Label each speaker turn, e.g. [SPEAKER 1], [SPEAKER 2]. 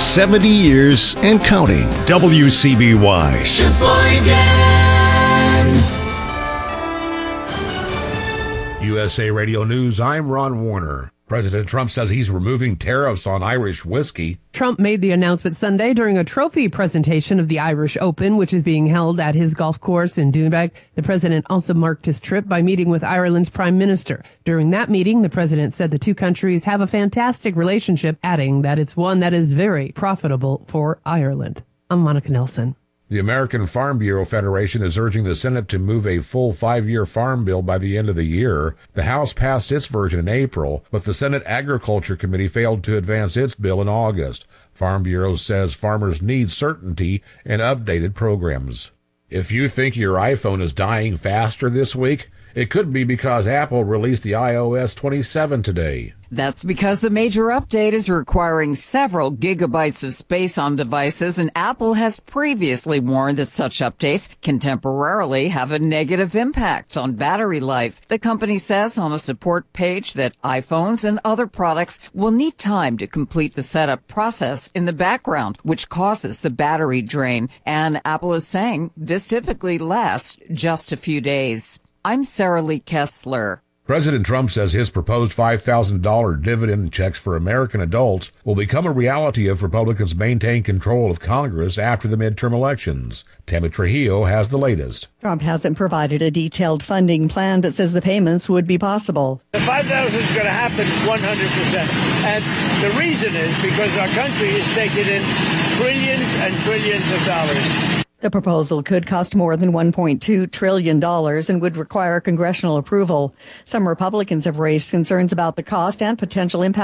[SPEAKER 1] 70 years and counting. WCBY.
[SPEAKER 2] USA Radio News, I'm Ron Warner. President Trump says he's removing tariffs on Irish whiskey.
[SPEAKER 3] Trump made the announcement Sunday during a trophy presentation of the Irish Open, which is being held at his golf course in Doonbeg. The president also marked his trip by meeting with Ireland's prime minister. During that meeting, the president said the two countries have a fantastic relationship, adding that it's one that is very profitable for Ireland. I'm Monica Nelson.
[SPEAKER 2] The American Farm Bureau Federation is urging the Senate to move a full 5-year farm bill by the end of the year. The House passed its version in April, but the Senate Agriculture Committee failed to advance its bill in August. Farm Bureau says farmers need certainty and updated programs. If you think your iPhone is dying faster this week, it could be because Apple released the iOS 27 today.
[SPEAKER 4] That's because the major update is requiring several gigabytes of space on devices, and Apple has previously warned that such updates can temporarily have a negative impact on battery life. The company says on a support page that iPhones and other products will need time to complete the setup process in the background, which causes the battery drain. And Apple is saying this typically lasts just a few days. I'm Sarah Lee Kessler.
[SPEAKER 2] President Trump says his proposed $5,000 dividend checks for American adults will become a reality if Republicans maintain control of Congress after the midterm elections. Tammy Trujillo has the latest.
[SPEAKER 5] Trump hasn't provided a detailed funding plan, but says the payments would be possible.
[SPEAKER 6] The 5,000 is going to happen 100%. And the reason is because our country is taking in trillions and trillions of dollars.
[SPEAKER 5] The proposal could cost more than $1.2 trillion and would require congressional approval. Some Republicans have raised concerns about the cost and potential impact